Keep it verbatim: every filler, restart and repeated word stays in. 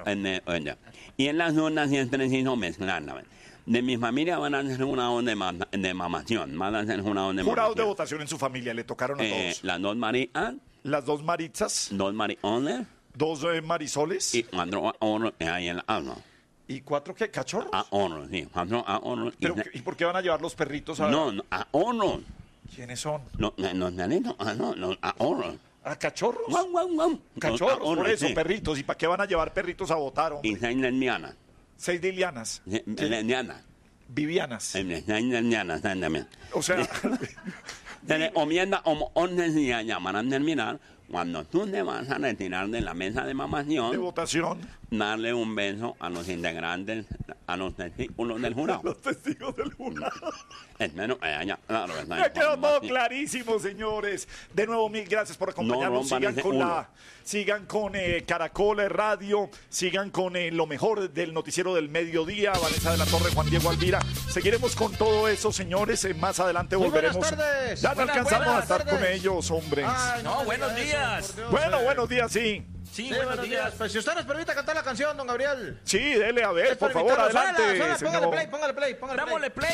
En, eh, oye, y en las urnas sí es preciso mezclarla. De mi familia van a hacer una onda de, ma de mamación. Van a hacer una onda de Jurados de mamación. votación en su familia, le tocaron a Eh, todos. las dos Marías, Las dos Maritzas, dos Mariones dos eh, Marisoles y cuatro Oro ahí en la alma. y cuatro, ¿qué? ¿Cachorros? A Oro, sí. Cuatro a Oro. ¿Pero, ¿Y por qué van a llevar los perritos a...? No, no, a Oro. ¿Quiénes son? No, no, no, no, ah, no, no, a Oro. ¿A cachorros? Guau, guau, guau. Cachorros, A Oro, por eso, sí. perritos. ¿Y para qué van a llevar perritos a votar, hombre? Y seis lesbianas. Seis Lilianas, Sí, lesbianas. Vivianas. Eh, Seis lesbianas, ¿sabes también? O sea, Se le comienda como orden días llamarán terminar. Cuando tú te vas a retirar de la mesa de de mamación, votación. darle un beso a los integrantes, a los testículos del jurado. Los testigos del jurado. Espero que haya claro esa Me quedó todo información. clarísimo, señores. De nuevo, mil gracias por acompañarnos. No rompan sigan ese con uno. la, sigan con eh, Caracol Radio, sigan con eh, lo mejor del noticiero del mediodía. Vanessa de la Torre, Juan Diego Alvira. Seguiremos con todo eso, señores. Eh, más adelante Muy buenas volveremos. tardes. Ya no Buenas, alcanzamos buenas a estar con tardes. ellos, hombres. Ay, No, me buenos diga días. eso, por Dios, bueno, eh. buenos días, sí. Sí, Sí, buenos, buenos días. días. Pues si usted nos permite cantar la canción, don Gabriel. Sí, dele a ver, Es por para favor, invitarlos. adelante, Suena, suena, póngale señor. play, póngale play, póngale play. Dámosle play.